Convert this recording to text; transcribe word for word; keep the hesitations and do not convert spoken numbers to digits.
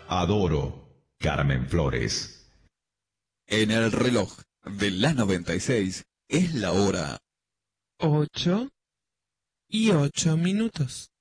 adoro, Carmen Flores. En el reloj de la noventa y seis es la hora Ocho y ocho minutos.